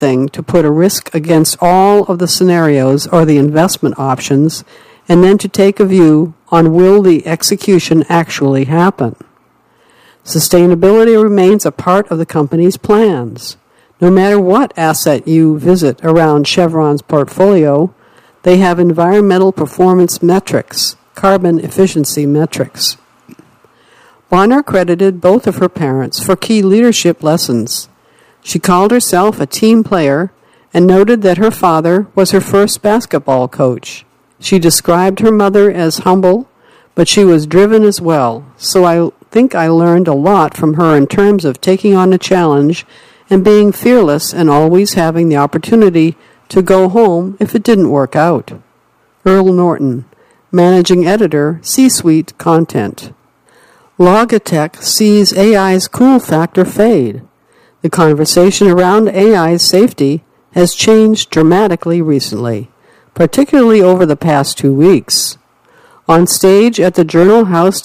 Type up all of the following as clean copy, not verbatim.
thing to put a risk against all of the scenarios or the investment options, and then to take a view on will the execution actually happen. Sustainability remains a part of the company's plans. No matter what asset you visit around Chevron's portfolio, they have environmental performance metrics, carbon efficiency metrics. Bonner credited both of her parents for key leadership lessons. She called herself a team player and noted that her father was her first basketball coach. She described her mother as humble, but she was driven as well, so I think I learned a lot from her in terms of taking on a challenge and being fearless and always having the opportunity to go home if it didn't work out. Earl Norton, Managing Editor, C-Suite Content. Logitech sees AI's cool factor fade. The conversation around AI's safety has changed dramatically recently, particularly over the past 2 weeks. On stage at the journal housed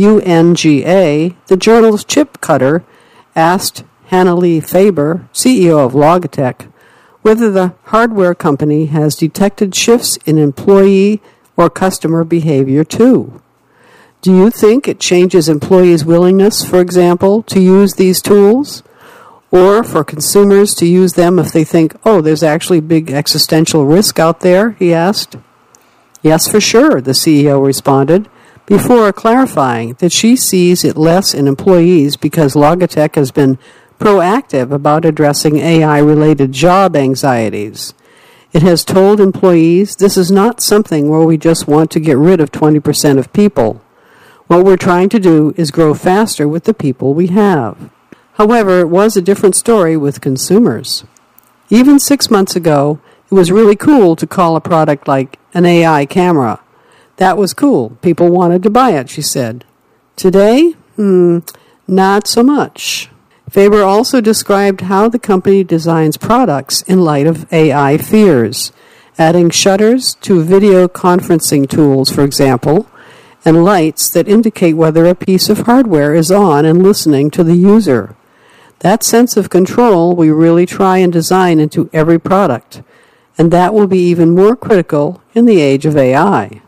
UNGA, the journal's chip cutter asked Hannalee Faber, CEO of Logitech, whether the hardware company has detected shifts in employee or customer behavior too. Do you think it changes employees' willingness, for example, to use these tools? Or for consumers to use them if they think, oh, there's actually big existential risk out there, he asked. Yes, for sure, the CEO responded, before clarifying that she sees it less in employees because Logitech has been proactive about addressing AI-related job anxieties. It has told employees this is not something where we just want to get rid of 20% of people. What we're trying to do is grow faster with the people we have. However, it was a different story with consumers. Even 6 months ago, it was really cool to call a product like an AI camera. That was cool. People wanted to buy it, she said. Today, not so much. Faber also described how the company designs products in light of AI fears, adding shutters to video conferencing tools, for example, and lights that indicate whether a piece of hardware is on and listening to the user. That sense of control we really try and design into every product, and that will be even more critical in the age of AI.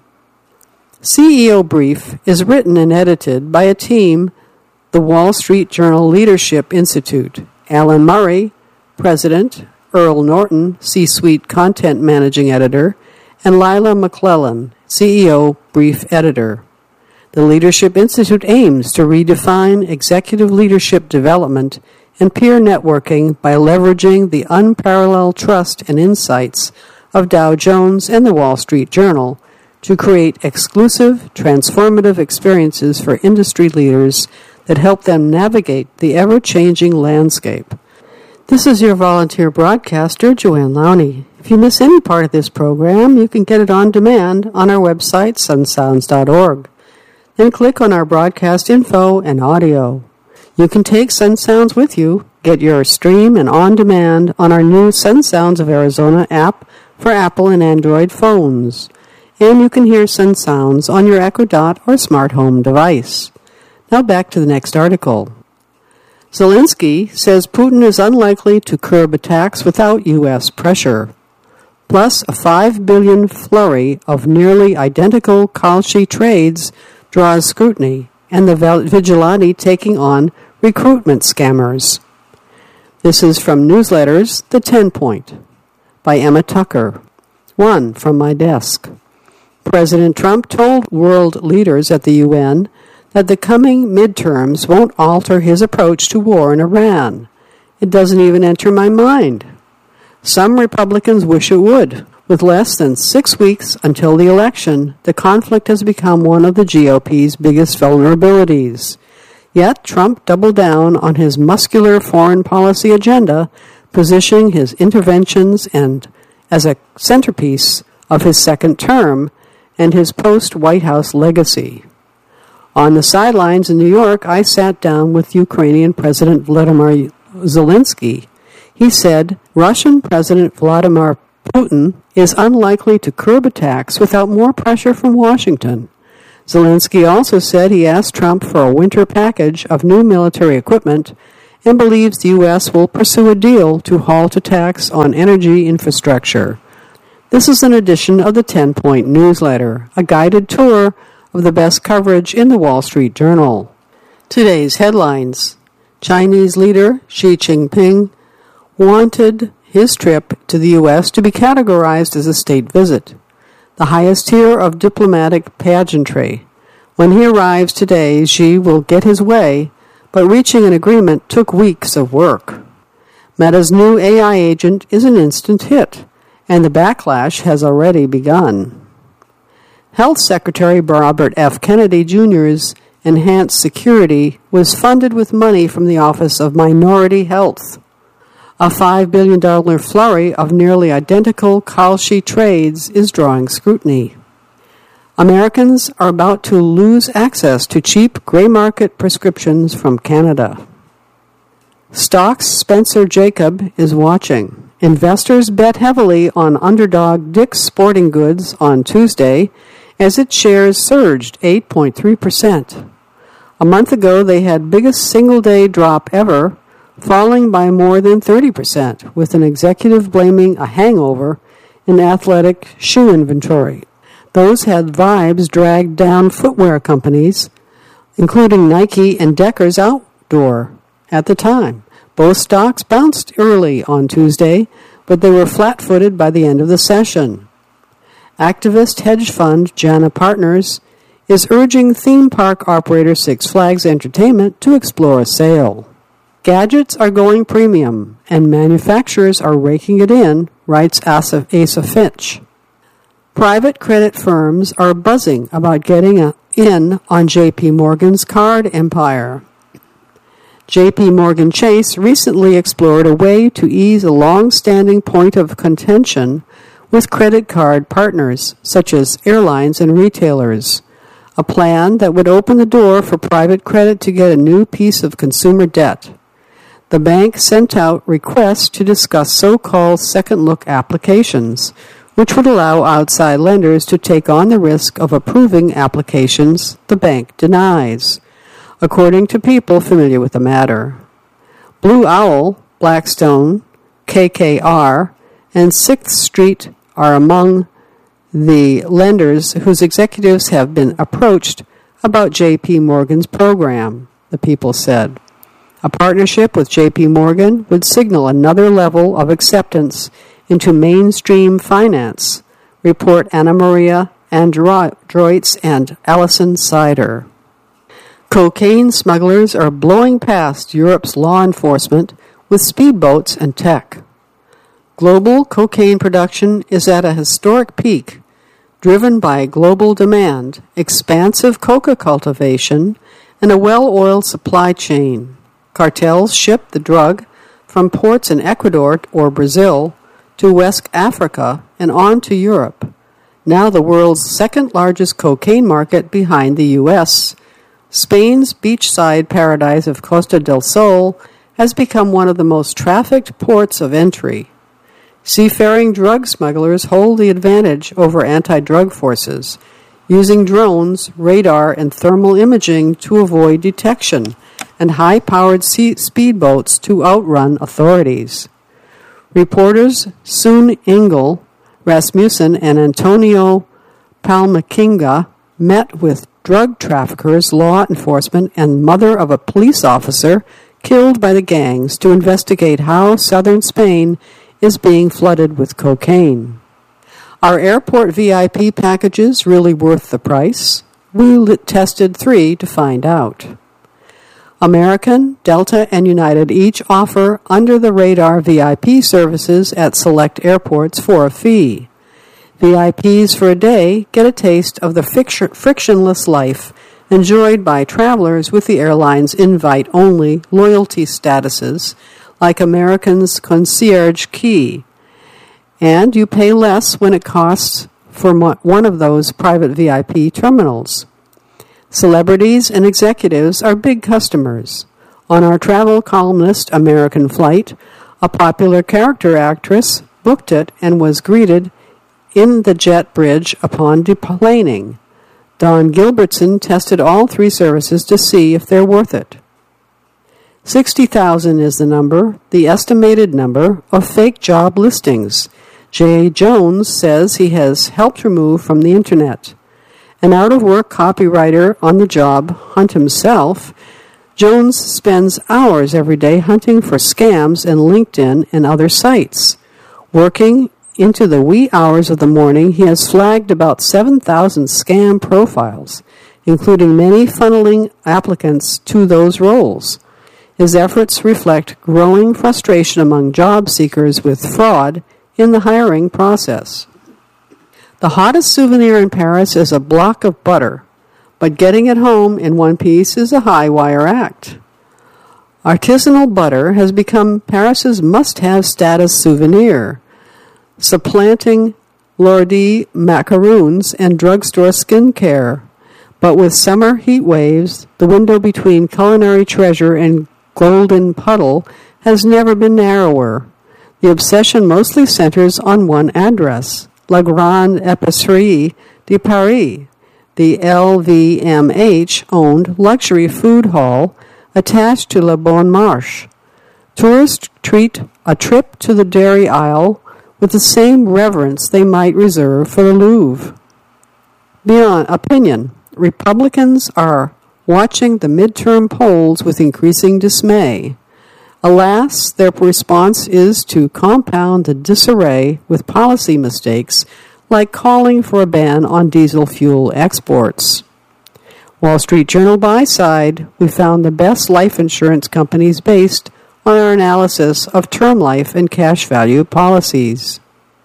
CEO Brief is written and edited by a team, the Wall Street Journal Leadership Institute, Alan Murray, President, Earl Norton, C-Suite Content Managing Editor, and Lila McClellan, CEO Brief Editor. The Leadership Institute aims to redefine executive leadership development and peer networking by leveraging the unparalleled trust and insights of Dow Jones and the Wall Street Journal to create exclusive, transformative experiences for industry leaders that help them navigate the ever-changing landscape. This is your volunteer broadcaster, Joanne Lowney. If you miss any part of this program, you can get it on demand on our website, sunsounds.org. Then click on our broadcast info and audio. You can take Sun Sounds with you. Get your stream and on demand on our new Sun Sounds of Arizona app for Apple and Android phones. And you can hear Sun Sounds on your Echo Dot or smart home device. Now back to the next article. Zelensky says Putin is unlikely to curb attacks without U.S. pressure. Plus a $5 billion flurry of nearly identical Kalshi trades draws scrutiny, and the vigilante taking on recruitment scammers. This is from Newsletters, The 10 Point, by Emma Tucker. 1 from my desk. President Trump told world leaders at the UN that the coming midterms won't alter his approach to war in Iran. It doesn't even enter my mind. Some Republicans wish it would. With less than 6 weeks until the election, the conflict has become one of the GOP's biggest vulnerabilities. Yet Trump doubled down on his muscular foreign policy agenda, positioning his interventions and as a centerpiece of his second term and his post-White House legacy. On the sidelines in New York, I sat down with Ukrainian President Vladimir Zelensky. He said Russian President Vladimir Putin is unlikely to curb attacks without more pressure from Washington. Zelensky also said he asked Trump for a winter package of new military equipment and believes the U.S. will pursue a deal to halt attacks on energy infrastructure. This is an edition of the 10-Point Newsletter, a guided tour of the best coverage in the Wall Street Journal. Today's headlines. Chinese leader Xi Jinping wanted his trip to the U.S. to be categorized as a state visit, the highest tier of diplomatic pageantry. When he arrives today, Xi will get his way, but reaching an agreement took weeks of work. Meta's new AI agent is an instant hit, and the backlash has already begun. Health Secretary Robert F. Kennedy Jr.'s enhanced security was funded with money from the Office of Minority Health. A $5 billion flurry of nearly identical Kalshi trades is drawing scrutiny. Americans are about to lose access to cheap gray market prescriptions from Canada. Stocks Spencer Jacob is watching. Investors bet heavily on underdog Dick's Sporting Goods on Tuesday as its shares surged 8.3%. A month ago, they had biggest single-day drop ever, falling by more than 30%, with an executive blaming a hangover in athletic shoe inventory. Those had vibes dragged down footwear companies, including Nike and Deckers Outdoor. At the time, both stocks bounced early on Tuesday, but they were flat-footed by the end of the session. Activist hedge fund Jana Partners is urging theme park operator Six Flags Entertainment to explore a sale. Gadgets are going premium, and manufacturers are raking it in, writes Asa Finch. Private credit firms are buzzing about getting in on J.P. Morgan's card empire. J.P. Morgan Chase recently explored a way to ease a long-standing point of contention with credit card partners, such as airlines and retailers, a plan that would open the door for private credit to get a new piece of consumer debt. The bank sent out requests to discuss so-called second-look applications, which would allow outside lenders to take on the risk of approving applications the bank denies, according to people familiar with the matter. Blue Owl, Blackstone, KKR, and Sixth Street are among the lenders whose executives have been approached about J.P. Morgan's program, the people said. A partnership with J.P. Morgan would signal another level of acceptance into mainstream finance, report Anna Maria Androitz and Alison Sider. Cocaine smugglers are blowing past Europe's law enforcement with speedboats and tech. Global cocaine production is at a historic peak, driven by global demand, expansive coca cultivation, and a well-oiled supply chain. Cartels ship the drug from ports in Ecuador or Brazil to West Africa and on to Europe, now the world's second-largest cocaine market behind the U.S. Spain's beachside paradise of Costa del Sol has become one of the most trafficked ports of entry. Seafaring drug smugglers hold the advantage over anti-drug forces, using drones, radar, and thermal imaging to avoid detection, and high-powered speedboats to outrun authorities. Reporters Sun Engel Rasmussen and Antonio Palmaquinga met with drug traffickers, law enforcement, and mother of a police officer killed by the gangs to investigate how southern Spain is being flooded with cocaine. Are airport VIP packages really worth the price? We tested 3 to find out. American, Delta, and United each offer under-the-radar VIP services at select airports for a fee. VIPs for a day get a taste of the frictionless life enjoyed by travelers with the airline's invite-only loyalty statuses, like American's Concierge Key, and you pay less when it costs for one of those private VIP terminals. Celebrities and executives are big customers. On our travel columnist American Flight, a popular character actress booked it and was greeted in the jet bridge upon deplaning. Don Gilbertson tested all 3 services to see if they're worth it. 60,000 is the estimated number of fake job listings Jay Jones says he has helped remove from the Internet. An out-of-work copywriter on the job hunt himself, Jones spends hours every day hunting for scams in LinkedIn and other sites. Working into the wee hours of the morning, he has flagged about 7,000 scam profiles, including many funneling applicants to those roles. His efforts reflect growing frustration among job seekers with fraud in the hiring process. The hottest souvenir in Paris is a block of butter, but getting it home in one piece is a high-wire act. Artisanal butter has become Paris's must-have status souvenir, supplanting Lordi macaroons and drugstore skincare. But with summer heat waves, the window between culinary treasure and golden puddle has never been narrower. The obsession mostly centers on one address, La Grande Épicerie de Paris, the LVMH-owned luxury food hall attached to Le Bon Marché. Tourists treat a trip to the dairy aisle with the same reverence they might reserve for the Louvre. Beyond opinion, Republicans are watching the midterm polls with increasing dismay. Alas, their response is to compound the disarray with policy mistakes like calling for a ban on diesel fuel exports. Wall Street Journal buy-side, we found the best life insurance companies based on our analysis of term life and cash value policies.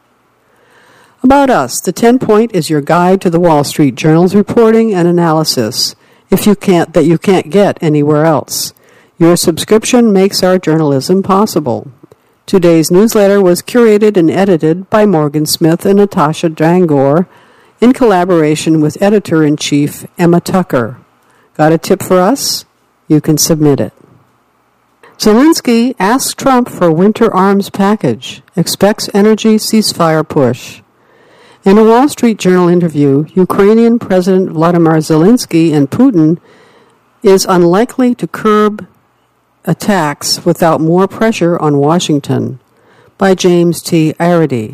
About us, the 10-point is your guide to the Wall Street Journal's reporting and analysis you can't get anywhere else. Your subscription makes our journalism possible. Today's newsletter was curated and edited by Morgan Smith and Natasha Drangor in collaboration with Editor-in-Chief Emma Tucker. Got a tip for us? You can submit it. Zelensky asks Trump for winter arms package, expects energy ceasefire push. In a Wall Street Journal interview, Ukrainian President Vladimir Zelensky and Putin is unlikely to curb attacks without more pressure on Washington, by James T. Arity.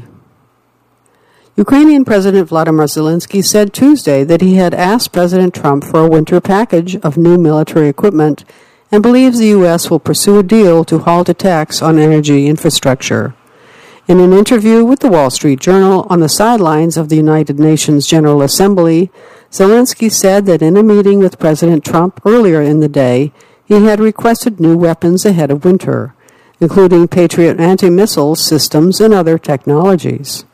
Ukrainian President Vladimir Zelensky said Tuesday that he had asked President Trump for a winter package of new military equipment and believes the U.S. will pursue a deal to halt attacks on energy infrastructure. In an interview with the Wall Street Journal on the sidelines of the United Nations General Assembly, Zelensky said that in a meeting with President Trump earlier in the day, he had requested new weapons ahead of winter, including Patriot anti-missile systems and other technologies.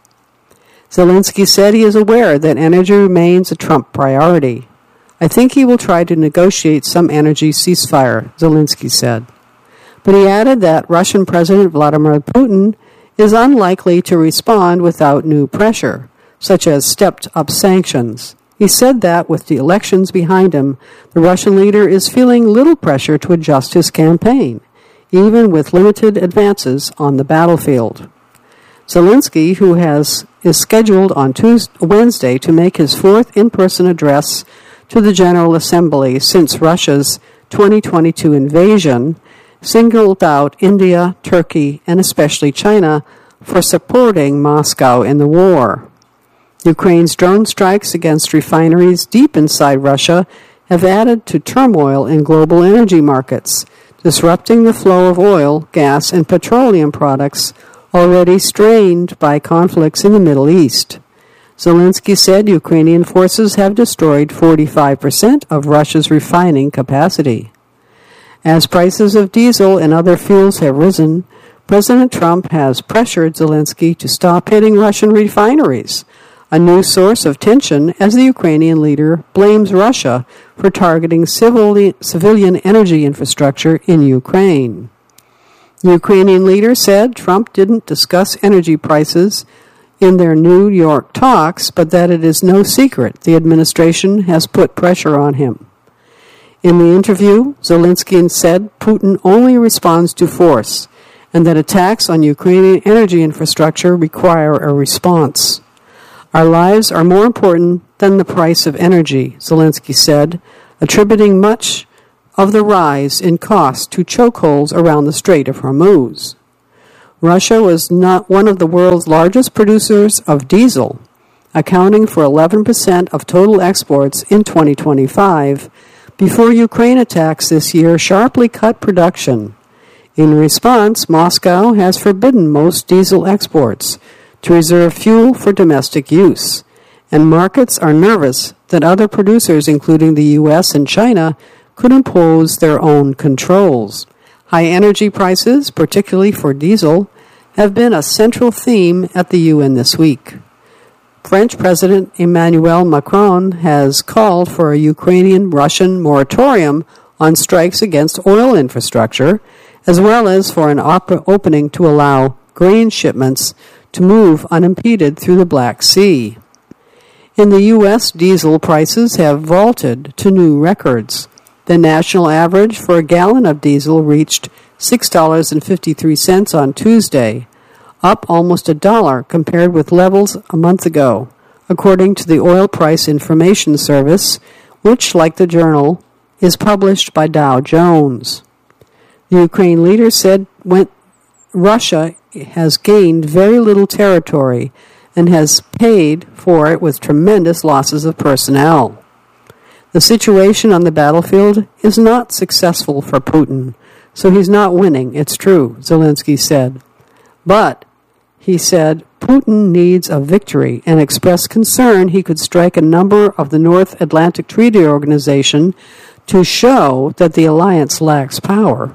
Zelensky said he is aware that energy remains a Trump priority. I think he will try to negotiate some energy ceasefire, Zelensky said. But he added that Russian President Vladimir Putin is unlikely to respond without new pressure, such as stepped-up sanctions. He said that with the elections behind him, the Russian leader is feeling little pressure to adjust his campaign, even with limited advances on the battlefield. Zelensky, who is scheduled on Wednesday to make his fourth in-person address to the General Assembly since Russia's 2022 invasion, singled out India, Turkey, and especially China for supporting Moscow in the war. Ukraine's drone strikes against refineries deep inside Russia have added to turmoil in global energy markets, disrupting the flow of oil, gas, and petroleum products already strained by conflicts in the Middle East. Zelensky said Ukrainian forces have destroyed 45% of Russia's refining capacity. As prices of diesel and other fuels have risen, President Trump has pressured Zelensky to stop hitting Russian refineries, a new source of tension as the Ukrainian leader blames Russia for targeting civilian energy infrastructure in Ukraine. The Ukrainian leader said Trump didn't discuss energy prices in their New York talks, but that it is no secret the administration has put pressure on him. In the interview, Zelensky said Putin only responds to force and that attacks on Ukrainian energy infrastructure require a response. Our lives are more important than the price of energy, Zelensky said, attributing much of the rise in cost to chokeholds around the Strait of Hormuz. Russia was not one of the world's largest producers of diesel, accounting for 11% of total exports in 2025, before Ukraine attacks this year sharply cut production. In response, Moscow has forbidden most diesel exports to reserve fuel for domestic use, and markets are nervous that other producers, including the U.S. and China, could impose their own controls. High energy prices, particularly for diesel, have been a central theme at the UN this week. French President Emmanuel Macron has called for a Ukrainian-Russian moratorium on strikes against oil infrastructure, as well as for an opening to allow grain shipments to move unimpeded through the Black Sea. In the U.S., diesel prices have vaulted to new records. The national average for a gallon of diesel reached $6.53 on Tuesday, up almost $1 compared with levels a month ago, according to the Oil Price Information Service, which, like the Journal, is published by Dow Jones. The Ukraine leader said Russia has gained very little territory and has paid for it with tremendous losses of personnel. The situation on the battlefield is not successful for Putin, so he's not winning, it's true, Zelensky said. But, he said, Putin needs a victory and expressed concern he could strike a number of the North Atlantic Treaty Organization to show that the alliance lacks power.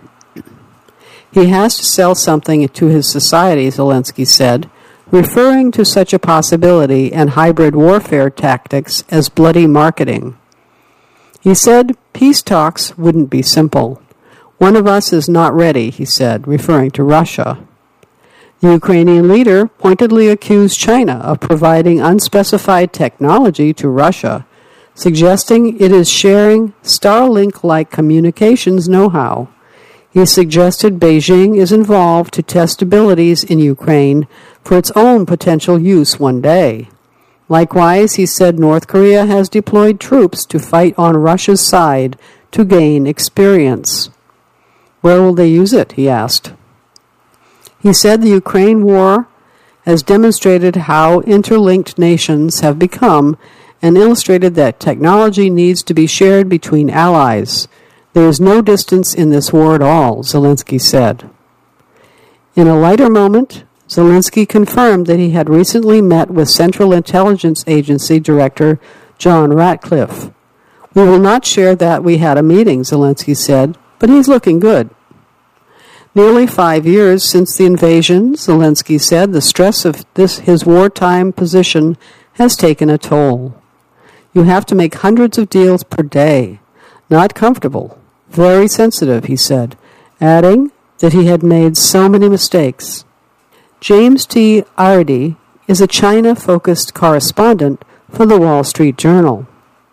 He has to sell something to his society, Zelensky said, referring to such a possibility and hybrid warfare tactics as bloody marketing. He said peace talks wouldn't be simple. One of us is not ready, he said, referring to Russia. The Ukrainian leader pointedly accused China of providing unspecified technology to Russia, suggesting it is sharing Starlink-like communications know-how. He suggested Beijing is involved to test abilities in Ukraine for its own potential use one day. Likewise, he said North Korea has deployed troops to fight on Russia's side to gain experience. Where will they use it, he asked. He said the Ukraine war has demonstrated how interlinked nations have become and illustrated that technology needs to be shared between allies. There is no distance in this war at all, Zelensky said. In a lighter moment, Zelensky confirmed that he had recently met with Central Intelligence Agency Director John Ratcliffe. We will not share that we had a meeting, Zelensky said, but he's looking good. Nearly 5 years since the invasion, Zelensky said, the stress of his wartime position has taken a toll. You have to make hundreds of deals per day. Not comfortable. Very sensitive, he said, adding that he had made so many mistakes. James T. Ardy is a China-focused correspondent for the Wall Street Journal.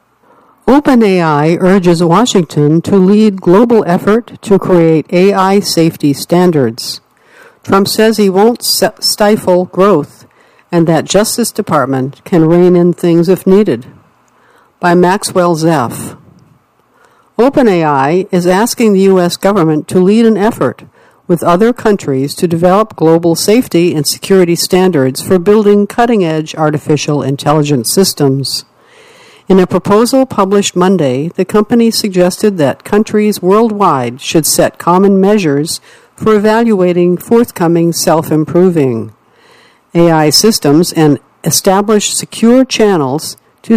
OpenAI urges Washington to lead global effort to create AI safety standards. Trump says he won't stifle growth and that Justice Department can rein in things if needed. By Maxwell Zeff. OpenAI is asking the U.S. government to lead an effort with other countries to develop global safety and security standards for building cutting-edge artificial intelligence systems. In a proposal published Monday, the company suggested that countries worldwide should set common measures for evaluating forthcoming self-improving AI systems and establish secure channels to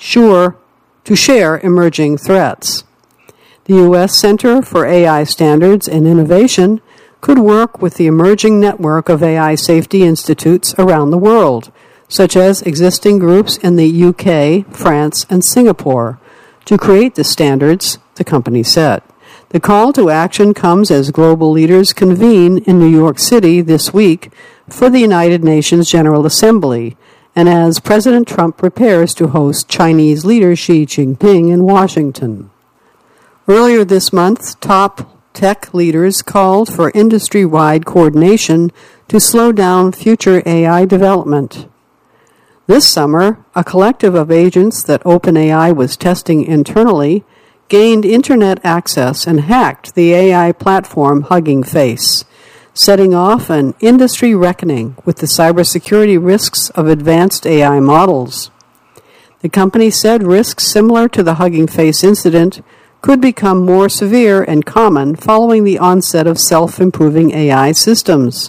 share emerging threats. The U.S. Center for AI Standards and Innovation could work with the emerging network of AI safety institutes around the world, such as existing groups in the UK, France, and Singapore, to create the standards, the company said. The call to action comes as global leaders convene in New York City this week for the United Nations General Assembly, and as President Trump prepares to host Chinese leader Xi Jinping in Washington. Earlier this month, top tech leaders called for industry-wide coordination to slow down future AI development. This summer, a collective of agents that OpenAI was testing internally gained internet access and hacked the AI platform Hugging Face, setting off an industry reckoning with the cybersecurity risks of advanced AI models. The company said risks similar to the Hugging Face incident could become more severe and common following the onset of self-improving AI systems.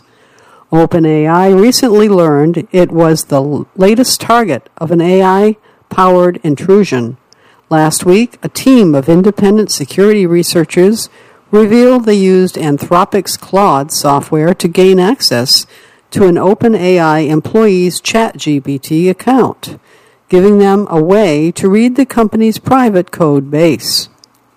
OpenAI recently learned it was the latest target of an AI-powered intrusion. Last week, a team of independent security researchers revealed they used Anthropic's Claude software to gain access to an OpenAI employee's ChatGPT account, giving them a way to read the company's private code base.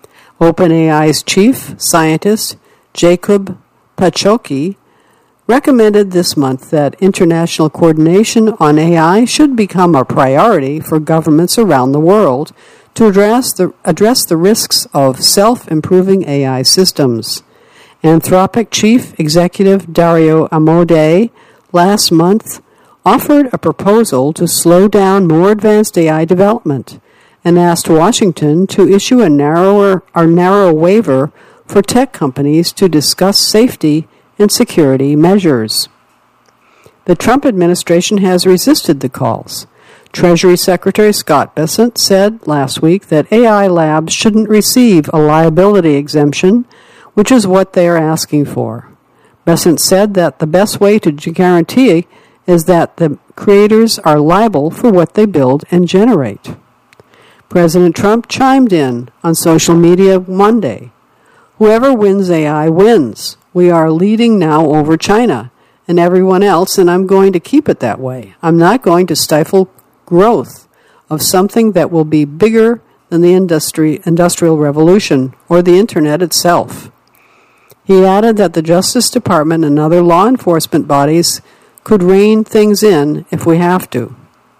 OpenAI's chief scientist, Jacob Pachoki, recommended this month that international coordination on AI should become a priority for governments around the world to address the risks of self-improving AI systems. Anthropic chief executive Dario Amodei last month offered a proposal to slow down more advanced AI development and asked Washington to issue a narrow waiver for tech companies to discuss safety and security measures. The Trump administration has resisted the calls. Treasury Secretary Scott Bessent said last week that AI labs shouldn't receive a liability exemption, which is what they are asking for. Bessent said that the best way to guarantee is that the creators are liable for what they build and generate. President Trump chimed in on social media Monday. Whoever wins AI wins. We are leading now over China and everyone else, and I'm going to keep it that way. I'm not going to stifle growth of something that will be bigger than the industrial revolution or the internet itself. He added that the Justice Department and other law enforcement bodies could rein things in if we have to.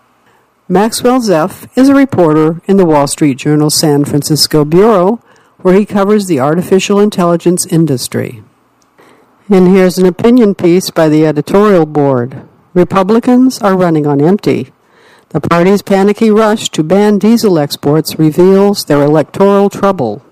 Maxwell Zeff is a reporter in the Wall Street Journal's San Francisco bureau, where he covers the artificial intelligence industry. And here's an opinion piece by the editorial board. Republicans are running on empty. The party's panicky rush to ban diesel exports reveals their electoral trouble.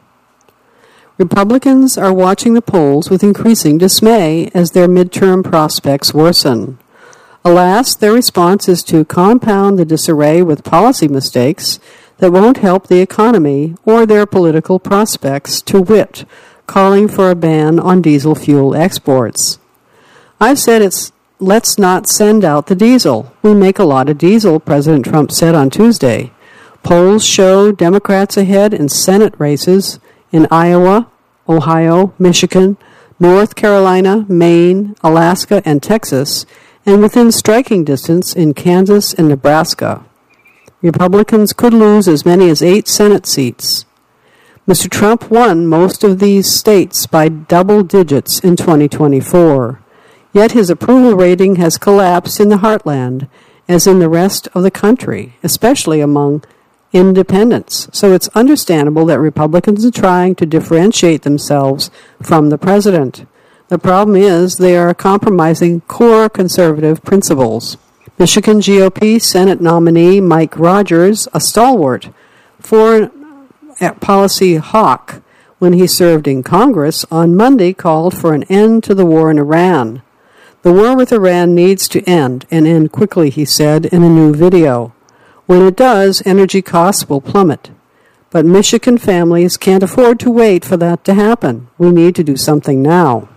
Republicans are watching the polls with increasing dismay as their midterm prospects worsen. Alas, their response is to compound the disarray with policy mistakes that won't help the economy or their political prospects, to wit, calling for a ban on diesel fuel exports. I've said let's not send out the diesel. We make a lot of diesel, President Trump said on Tuesday. Polls show Democrats ahead in Senate races in Iowa, Ohio, Michigan, North Carolina, Maine, Alaska, and Texas, and within striking distance in Kansas and Nebraska. Republicans could lose as many as 8 Senate seats. Mr. Trump won most of these states by double digits in 2024, yet his approval rating has collapsed in the heartland, as in the rest of the country, especially among independents. So it's understandable that Republicans are trying to differentiate themselves from the president. The problem is they are compromising core conservative principles. Michigan GOP Senate nominee Mike Rogers, a stalwart foreign policy hawk when he served in Congress, on Monday called for an end to the war in Iran. The war with Iran needs to end, and end quickly, he said in a new video. When it does, energy costs will plummet. But Michigan families can't afford to wait for that to happen. We need to do something now.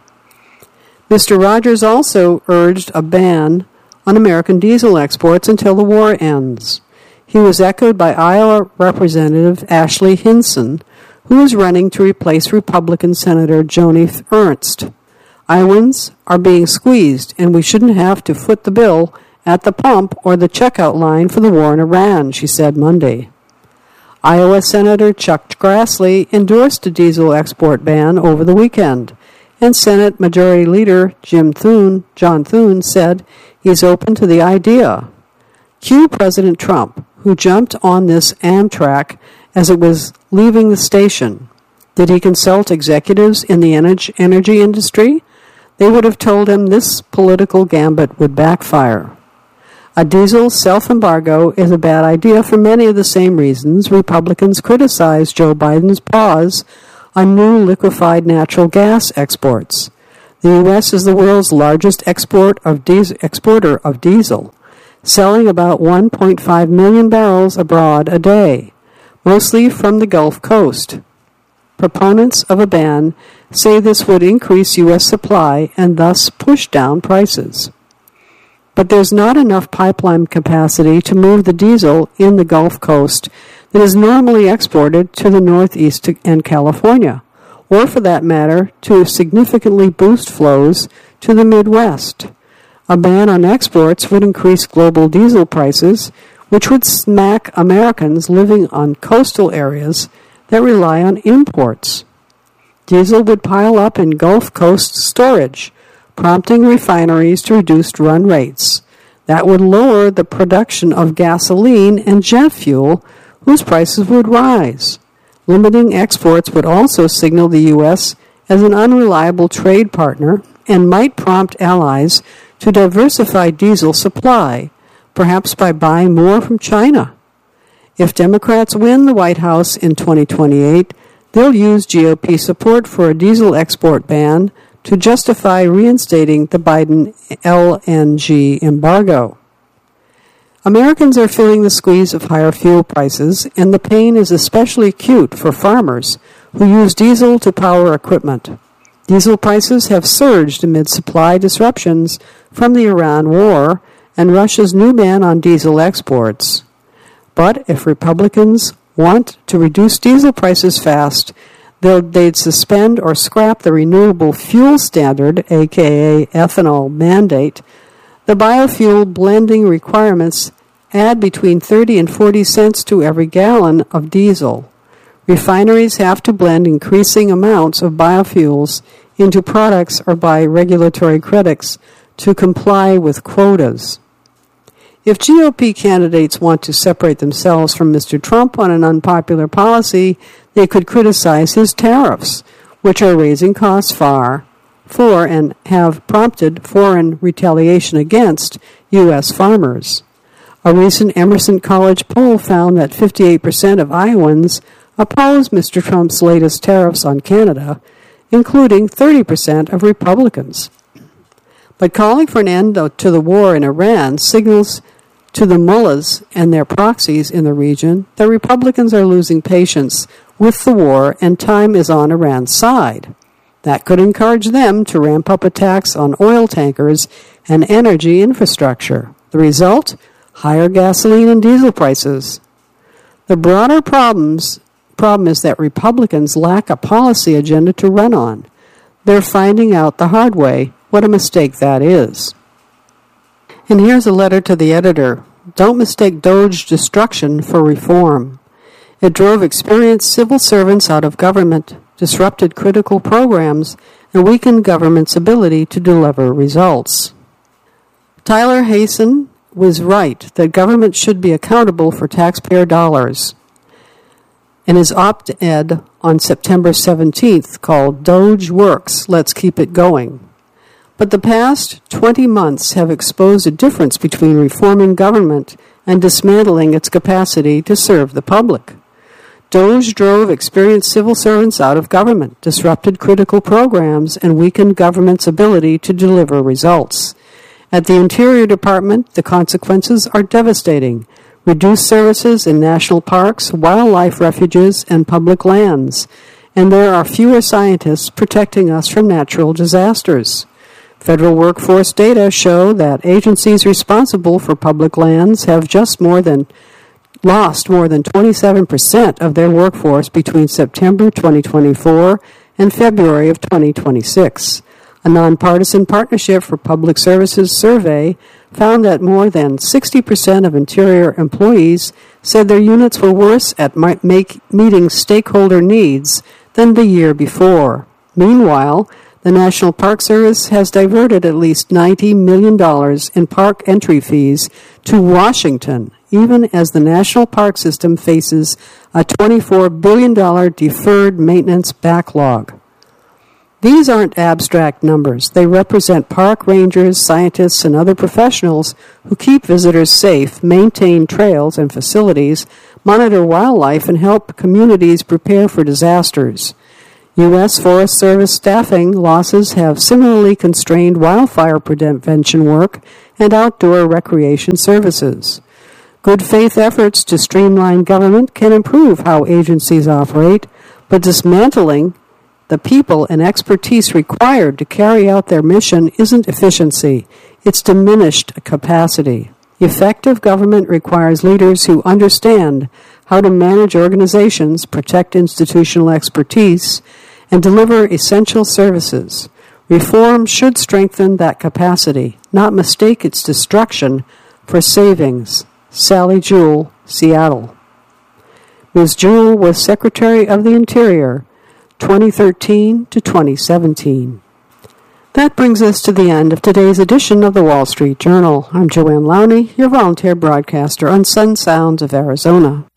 Mr. Rogers also urged a ban on American diesel exports until the war ends. He was echoed by Iowa Representative Ashley Hinson, who is running to replace Republican Senator Joni Ernst. Iowans are being squeezed, and we shouldn't have to foot the bill at the pump or the checkout line for the war in Iran, she said Monday. Iowa Senator Chuck Grassley endorsed a diesel export ban over the weekend, and Senate Majority Leader John Thune said he's open to the idea. Cue President Trump, who jumped on this Amtrak as it was leaving the station. Did he consult executives in the energy industry? They would have told him this political gambit would backfire. A diesel self-embargo is a bad idea for many of the same reasons Republicans criticize Joe Biden's pause on new liquefied natural gas exports. The U.S. is the world's largest exporter of diesel, selling about 1.5 million barrels abroad a day, mostly from the Gulf Coast. Proponents of a ban say this would increase U.S. supply and thus push down prices. But there's not enough pipeline capacity to move the diesel in the Gulf Coast that is normally exported to the Northeast and California, or for that matter, to significantly boost flows to the Midwest. A ban on exports would increase global diesel prices, which would smack Americans living on coastal areas that rely on imports. Diesel would pile up in Gulf Coast storage, prompting refineries to reduce run rates. That would lower the production of gasoline and jet fuel, whose prices would rise. Limiting exports would also signal the U.S. as an unreliable trade partner and might prompt allies to diversify diesel supply, perhaps by buying more from China. If Democrats win the White House in 2028, they'll use GOP support for a diesel export ban to justify reinstating the Biden LNG embargo. Americans are feeling the squeeze of higher fuel prices, and the pain is especially acute for farmers who use diesel to power equipment. Diesel prices have surged amid supply disruptions from the Iran war and Russia's new ban on diesel exports. But if Republicans want to reduce diesel prices fast, they'd suspend or scrap the renewable fuel standard, aka ethanol mandate. The biofuel blending requirements add between 30 and 40 cents to every gallon of diesel. Refineries have to blend increasing amounts of biofuels into products or buy regulatory credits to comply with quotas. If GOP candidates want to separate themselves from Mr. Trump on an unpopular policy, they could criticize his tariffs, which are raising costs for and have prompted foreign retaliation against U.S. farmers. A recent Emerson College poll found that 58% of Iowans oppose Mr. Trump's latest tariffs on Canada, including 30% of Republicans. But calling for an end to the war in Iran signals to the mullahs and their proxies in the region that Republicans are losing patience with the war and time is on Iran's side. That could encourage them to ramp up attacks on oil tankers and energy infrastructure. The result? Higher gasoline and diesel prices. The broader problem is that Republicans lack a policy agenda to run on. They're finding out the hard way what a mistake that is. And here's a letter to the editor. Don't mistake Doge destruction for reform. It drove experienced civil servants out of government, disrupted critical programs, and weakened government's ability to deliver results. Tyler Hasen was right that government should be accountable for taxpayer dollars. In his op-ed on September 17th called Doge Works, Let's Keep It Going. But the past 20 months have exposed a difference between reforming government and dismantling its capacity to serve the public. Doge drove experienced civil servants out of government, disrupted critical programs, and weakened government's ability to deliver results. At the Interior Department, the consequences are devastating. Reduced services in national parks, wildlife refuges, and public lands. And there are fewer scientists protecting us from natural disasters. Federal workforce data show that agencies responsible for public lands have lost more than 27% of their workforce between September 2024 and February of 2026. A nonpartisan Partnership for Public Services survey found that more than 60% of Interior employees said their units were worse at meeting stakeholder needs than the year before. Meanwhile, the National Park Service has diverted at least $90 million in park entry fees to Washington, even as the National Park System faces a $24 billion deferred maintenance backlog. These aren't abstract numbers. They represent park rangers, scientists, and other professionals who keep visitors safe, maintain trails and facilities, monitor wildlife, and help communities prepare for disasters. U.S. Forest Service staffing losses have similarly constrained wildfire prevention work and outdoor recreation services. Good faith efforts to streamline government can improve how agencies operate, but dismantling the people and expertise required to carry out their mission isn't efficiency, it's diminished capacity. Effective government requires leaders who understand how to manage organizations, protect institutional expertise, and deliver essential services. Reform should strengthen that capacity, not mistake its destruction for savings. Sally Jewell, Seattle. Ms. Jewell was Secretary of the Interior, 2013 to 2017. That brings us to the end of today's edition of the Wall Street Journal. I'm Joanne Lowney, your volunteer broadcaster on Sun Sounds of Arizona.